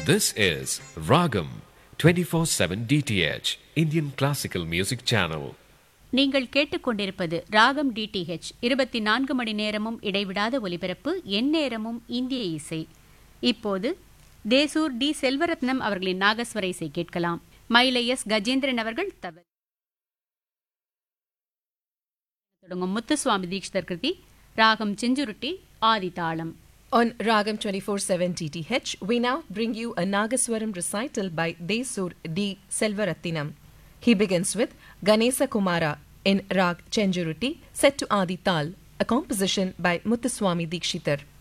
This is Ragam 24/7 DTH Indian Classical Music Channel. நீங்கள் கேட்டுக்கொண்டிருப்பது ராகம் டிடிஹெச் 24 மணி நேரமும் இடைவிடாத ஒலிபரப்பு, எந்நேரமும் இந்திய இசை. இப்போது தேசூர் டி செல்வரத்னம் அவர்களின் நாகஸ்வர இசை கேட்கலாம். மயிலை எஸ் கஜேந்திரன் அவர்கள் தவில் தொடங்கும் முத்துசுவாமி தீக்ஷிதர் கிருதி ராகம் செஞ்சுருட்டி ஆதி தாளம். On Ragam 24/7 DTH, we now bring you a Nagaswaram recital by Desur D. Selvarathinam. He begins with Ganesa Kumara in Rag Chenjurutti, set to Adi Tal, a composition by Muthuswami Dikshitar.